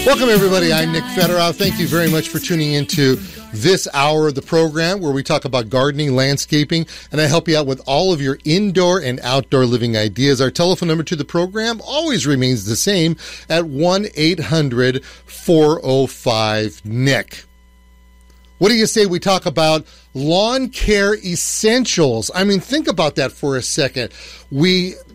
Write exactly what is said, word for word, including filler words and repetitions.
Welcome, everybody. I'm Nick Federoff. Thank you very much for tuning into this hour of the program where we talk about gardening, landscaping, and I help you out with all of your indoor and outdoor living ideas. Our telephone number to the program always remains the same at one eight hundred four oh five Nick. What do you say we talk about lawn care essentials? I mean, think about that for a second. We